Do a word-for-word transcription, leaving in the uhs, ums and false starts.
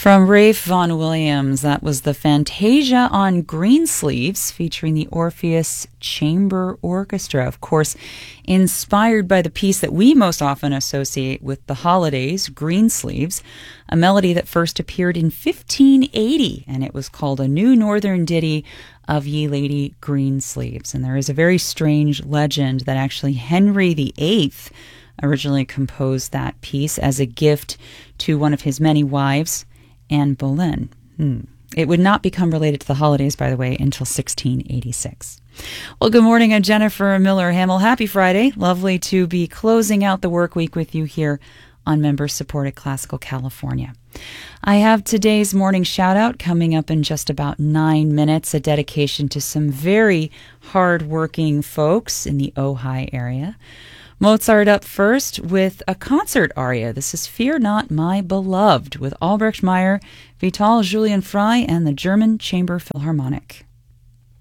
From Rafe Vaughan Williams, that was the Fantasia on Greensleeves featuring the Orpheus Chamber Orchestra, of course, inspired by the piece that we most often associate with the holidays, Greensleeves, a melody that first appeared in fifteen eighty, and it was called A New Northern Ditty of Ye Lady Greensleeves. And there is a very strange legend that actually Henry the Eighth originally composed that piece as a gift to one of his many wives, Anne Boleyn. Hmm. It would not become related to the holidays, by the way, until sixteen eighty-six. Well, good morning. I'm Jennifer Miller Hamill. Happy Friday. Lovely to be closing out the work week with you here on member-supported Classical California. I have today's morning shout-out coming up in just about nine minutes, a dedication to some very hard-working folks in the Ojai area. Mozart up first with a concert aria. This is Fear Not My Beloved with Albrecht Meyer, Vital Julian Frey, and the German Chamber Philharmonic.